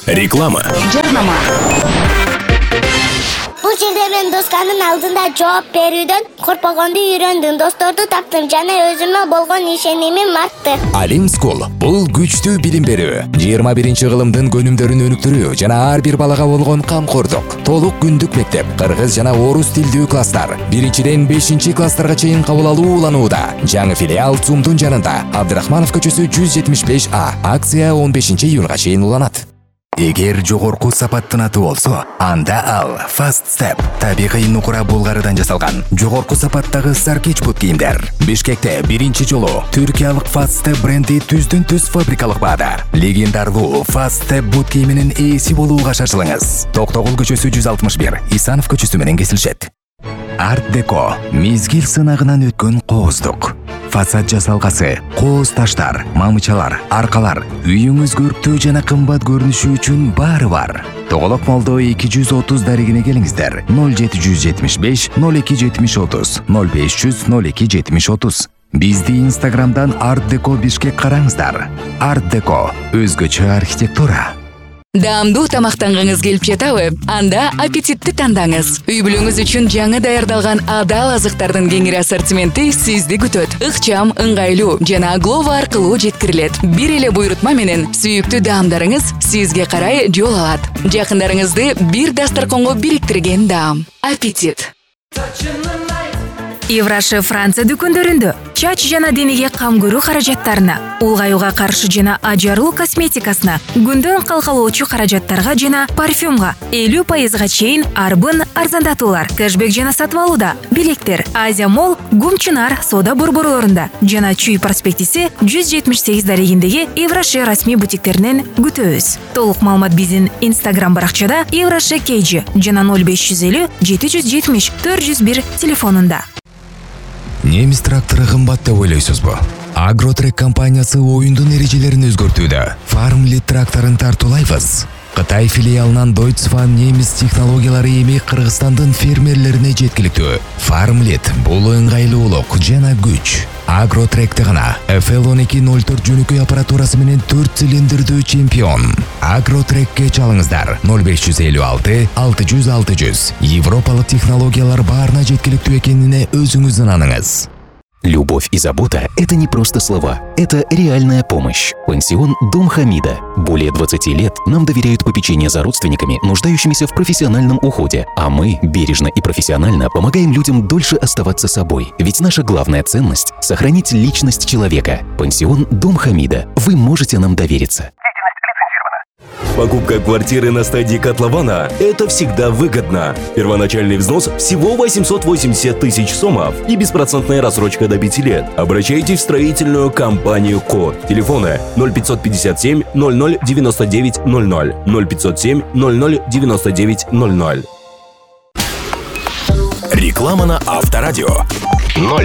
Реклама. Жарнама. Бул жерде мен досканын алдында жооп берүүдөн коркпогонду үйрөндүм. Досторду таптым жана өзүмө болгон ишенимим артты. Alim School бул күчтүү билим берүү, 21-кылымдын көнүмдөрүн өнүктүрүү жана ар бир балага болгон камкордук. Толук күндүк мектеп, кыргыз жана орус тилдүү класстар. 1-ден 5-класстарга чейин кабыл алуу уланууда. Жаңы филиал ЦУМдун жанында, Абдрахманов көчөсү 175А. Акция 15-июнга чейин уланат. Эгер жогорку сапаттын аты болсо, анда ал Fast Step табигый нукура булгарыдан жасалган жогорку сапаттагы саркич бут кийимдер. Бишкекте биринчи жолу түркиялык Fast Step бренди түздөн-түз фабрикалык баада. Легендарлуу Fast Step бут кийиминин ээси болууга шашылыңыз. Токтогул көчөсү 161, Исанов көчөсү менен кесилишет. Art Deco мезгил сынагынан өткөн кооздук. Фасад жасалгасы, кооз таштар, мамычалар, аркалар, үйүңүз көрктүү жана кымбат көрүнүшү үчүн баары бар. Тоголок молдо 230 дарегине келиңиздер. 0775 0270 30 0500 0270 30. Бизди Инстаграмдан Art Deco Бишкек караңыздар. Art Deco өзгөчө архитектура. Даамдуу тамактангыңыз келип жатабы? Анда аппетитти тандаңыз. Үй бүлөңүз үчүн жаңы даярдалган адал азыктардын кеңири ассортименти сизди күтөт. Ыкчам, ыңгайлуу жана Glovo аркылуу жеткирилет. Бир эле буйрутма менен сүйүктүү даамдарыңыз сизге карай жол алат. Жакындарыңызды бир дасторконго бириктирген даам. Аппетит. Евраши Франция дүкөндөрүндө чач жана денеге кам көрүү каражаттарына, улгаюуга каршы жана ажарлуу косметикасына, күндөн калкалоочу каражаттарга жана парфюмга 50% чейин арбын арзандатуулар, кэшбек жана сатып алууда. Билеттер Азия Молл, Гумчунар соода борборлорунда жана Чүй проспектиси 178 дарегиндеги Евраши расмий бутиктеринен күтөбүз. Толук маалымат биздин Instagram баракчада Евраши KG жана 0550 770 401 телефонунда. Немис трактору кымбат деп ойлойсузбу? Агротрек компаниясы оюндун эрежелерин өзгөртүүдө. Farmlit тракторун тартуулайбыз. Кытай филиалынан Deutsche немис технологиялары эми Кыргызстандын фермерлерине жеткиликтүү. Farmlit бул ыңгайлуулук жана күч. Агротректе гана FL1204 жөнөкөй аппаратурасы менен 4 цилиндрдүү чемпион. Агротрекке чалыңыздар 0556 600 600. Европалык технологиялар баарына жеткиликтүү экенине өзүңүз ынаныңыз. Любовь и забота – это не просто слова, это реальная помощь. Пансион «Дом Хамида». Более 20 лет нам доверяют попечение за родственниками, нуждающимися в профессиональном уходе, а мы бережно и профессионально помогаем людям дольше оставаться собой. Ведь наша главная ценность – сохранить личность человека. Пансион «Дом Хамида». Вы можете нам довериться. Покупка квартиры на стадии котлована – это всегда выгодно. Первоначальный взнос всего 880 тысяч сомов и беспроцентная рассрочка до 5 лет. Обращайтесь в строительную компанию «Код». Телефоны 0557 00 99 00 0507 00 99 00. Реклама на Авторадио.